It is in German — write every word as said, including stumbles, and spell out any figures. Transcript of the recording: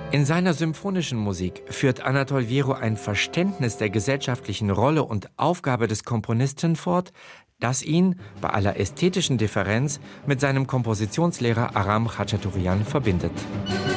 In seiner symphonischen Musik führt Anatol Wierow ein Verständnis der gesellschaftlichen Rolle und Aufgabe des Komponisten fort, das ihn, bei aller ästhetischen Differenz, mit seinem Kompositionslehrer Aram Khachaturian verbindet.